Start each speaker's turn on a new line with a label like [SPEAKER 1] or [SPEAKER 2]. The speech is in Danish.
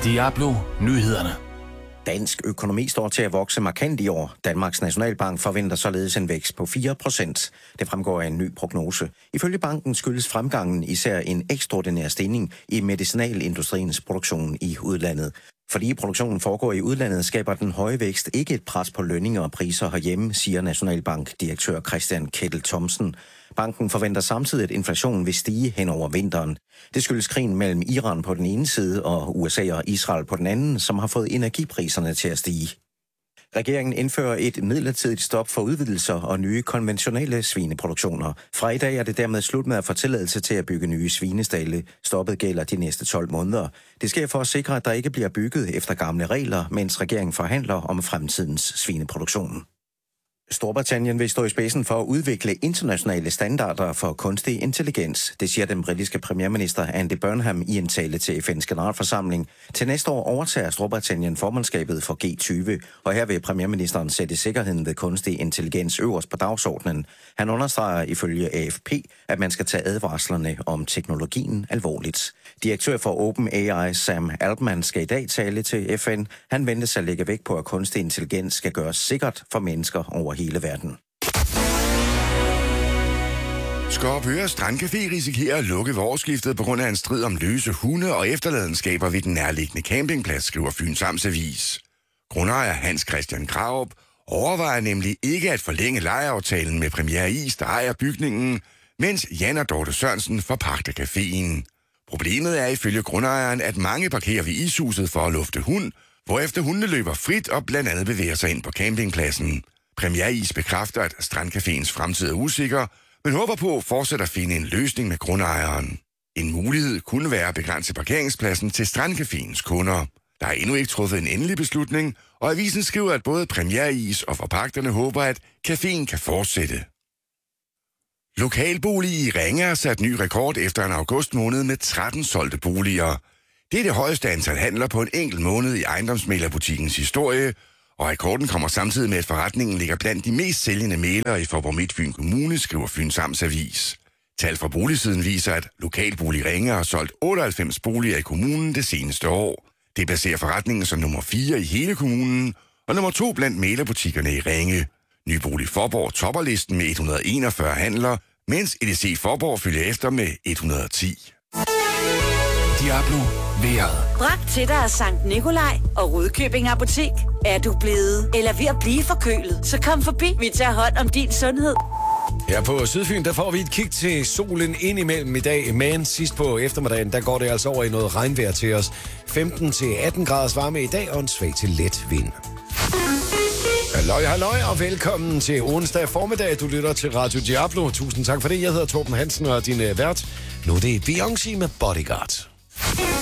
[SPEAKER 1] Diablo Nyhederne.
[SPEAKER 2] Dansk økonomi står til at vokse markant i år. Danmarks Nationalbank forventer således en vækst på 4%. Det fremgår af en ny prognose. Ifølge banken skyldes fremgangen især en ekstraordinær stigning i medicinalindustriens produktion i udlandet. Fordi produktionen foregår i udlandet, skaber den høje vækst ikke et pres på lønninger og priser herhjemme, siger Nationalbank-direktør Christian Kettel Thomsen. Banken forventer samtidig, at inflationen vil stige hen over vinteren. Det skyldes krigen mellem Iran på den ene side og USA og Israel på den anden, som har fået energipriserne til at stige. Regeringen indfører et midlertidigt stop for udvidelser og nye konventionelle svineproduktioner. Fra i dag er det dermed slut med at få tilladelse til at bygge nye svinestalde. Stoppet gælder de næste 12 måneder. Det sker for at sikre, at der ikke bliver bygget efter gamle regler, mens regeringen forhandler om fremtidens svineproduktion. Storbritannien vil stå i spidsen for at udvikle internationale standarder for kunstig intelligens. Det siger den britiske premierminister Andy Burnham i en tale til FN's generalforsamling. Til næste år overtager Storbritannien formandskabet for G20, og her vil premierministeren sætte sikkerheden ved kunstig intelligens øverst på dagsordenen. Han understreger ifølge AFP, at man skal tage advarslerne om teknologien alvorligt. Direktør for OpenAI Sam Altman skal i dag tale til FN. Han ventes at lægge vægt på, at kunstig intelligens skal gøres sikkert for mennesker over hele verden.
[SPEAKER 3] Skorpøre Strandcafé risikerer at lukke ved årsskiftet på grund af en strid om løse hunde og efterladenskaber ved den nærliggende campingplads, skriver Fyns Amtsavis. Grundejer Hans Christian Krarup overvejer nemlig ikke at forlænge lejeaftalen med Premier Is, der ejer bygningen, mens Jan og Dorte Sørensen forpagter caféen. Problemet er ifølge grundejeren, at mange parkerer ved ishuset for at lufte hund, hvorefter hundene løber frit og blandt andet bevæger sig ind på campingpladsen. Premier Is bekræfter, at Strandcaféens fremtid er usikker, men håber på at fortsætte at finde en løsning med grundejeren. En mulighed kunne være at begrænse parkeringspladsen til Strandcaféens kunder. Der er endnu ikke truffet en endelig beslutning, og avisen skriver, at både Premier Is og forpagterne håber, at caféen kan fortsætte. Lokalbolig i Ringe har sat ny rekord efter en august måned med 13 solgte boliger. Det er det højeste antal handler på en enkelt måned i ejendomsmæglerbutikkens historie, og rekorden kommer samtidig med, at forretningen ligger blandt de mest sælgende mæglere i Faaborg Midtfyn Kommune, skriver Fyns Amtsavis. Tal fra boligsiden viser, at Lokalbolig Ringe har solgt 98 boliger i kommunen det seneste år. Det placerer forretningen som nummer 4 i hele kommunen, og nummer 2 blandt mæglerbutikkerne i Ringe. Nybolig Faaborg topper listen med 141 handler, mens EDC Faaborg følger efter med 110.
[SPEAKER 1] Diablo vejret.
[SPEAKER 4] Bragt til dig af Sankt Nikolaj og Rudkøbing Apotek. Er du blevet eller ved at blive forkølet, så kom forbi. Vi tager hånd om din sundhed.
[SPEAKER 5] Her på Sydfyn, der får vi et kig til solen ind imellem i dag, men sidst på eftermiddagen, der går det altså over i noget regnvejr til os. 15-18 graders varme i dag og en svag til let vind. Halløj, og velkommen til onsdag formiddag. Du lytter til Radio Diablo. Tusind tak for det. Jeg hedder Torben Hansen og din vært. Nu er det Beyoncé med Bodyguard.